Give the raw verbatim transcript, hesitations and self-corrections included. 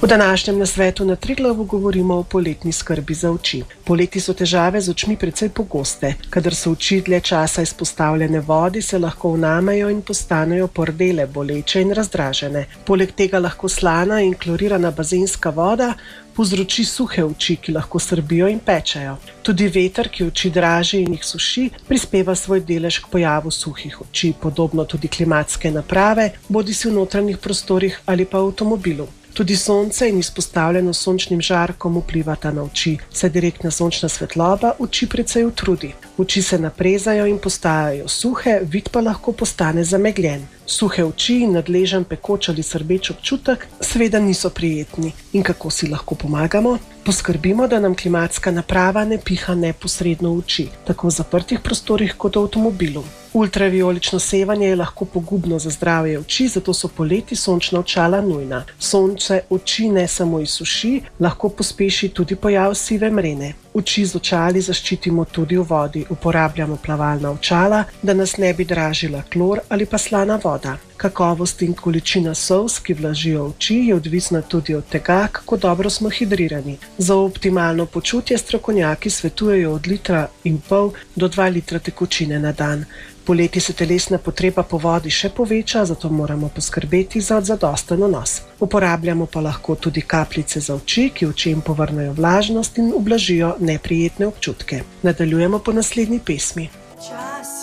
V današnjem nasvetu na Triglavu govorimo o poletni skrbi za oči. Poleti so težave z očmi precej pogoste. Kadar so oči dlje časa izpostavljene vodi, se lahko vnamejo in postanejo pordele, boleče in razdražene. Poleg tega lahko slana in klorirana bazenska voda povzroči suhe oči, ki lahko srbijo in pečejo. Tudi veter, ki oči draži in jih suši, prispeva svoj delež k pojavu suhih oči, podobno tudi klimatske naprave, bodisi v notranjih prostorih ali pa v avtomobilu. Tudi sonce in izpostavljenost sončnim žarkom vplivata na oči, saj direktna sončna svetloba oči precej utrudi. Oči se naprezajo in postajajo suhe, vid pa lahko postane zamegljen. Suhe oči in nadležen pekoč ali srbeč občutek seveda niso prijetni. In kako si lahko pomagamo? Poskrbimo, da nam klimatska naprava ne piha neposredno v oči, tako v zaprtih prostorih kot v avtomobilu. Ultravijolično sevanje je lahko pogubno za zdravje oči, zato so poleti sončna očala nujna. Sonce oči ne samo izsuši, lahko pospeši tudi pojav sive mrene. Oči z očali zaščitimo tudi v vodi. Uporabljamo plavalna očala, da nas ne bi dražila klor ali pa slana voda. Kakovost in količina solz, ki vlažijo oči, je odvisna tudi od tega, kako dobro smo hidrirani. Za optimalno počutje strokovnjaki svetujejo od litra in pol do dva litra tekočine na dan. Poleti se telesna potreba po vodi še poveča, zato moramo poskrbeti za zadosten vnos. Uporabljamo pa lahko tudi kapljice za oči, ki očem povrnejo vlažnost in ublažijo neprijetne občutke. Nadaljujemo po naslednji pesmi.